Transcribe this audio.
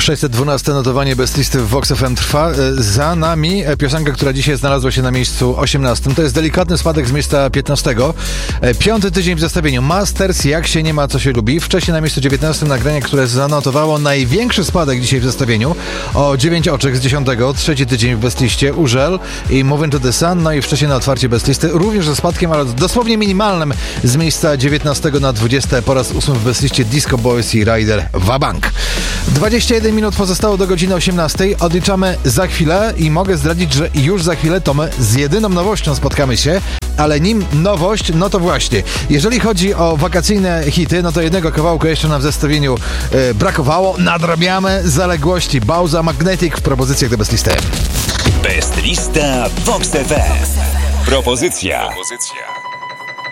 612 notowanie bez listy w Vox FM trwa. Za nami piosenka, która dzisiaj znalazła się na miejscu 18. To jest delikatny spadek z miejsca 15. 5. tydzień w zestawieniu. Masters, jak się nie ma, co się lubi. Wcześniej na miejscu 19 nagranie, które zanotowało największy spadek dzisiaj w zestawieniu. O 9 oczek z 10. 3. tydzień w bezliście. Urzel i Moving to the Sun. No i wcześniej na otwarcie bez listy. Również ze spadkiem, ale dosłownie minimalnym z miejsca 19 na 20. Po raz 8 w bezliście Disco Boys i Rider Wabank. 21 minut pozostało do godziny 18. Odliczamy za chwilę i mogę zdradzić, że już za chwilę to my z jedyną nowością spotkamy się, ale nim nowość, no to właśnie, jeżeli chodzi o wakacyjne hity, no to jednego kawałka jeszcze nam w zestawieniu brakowało. Nadrabiamy zaległości. Bauza Magnetic w propozycjach do bezlisty. Bezlista Vox FM. Propozycja.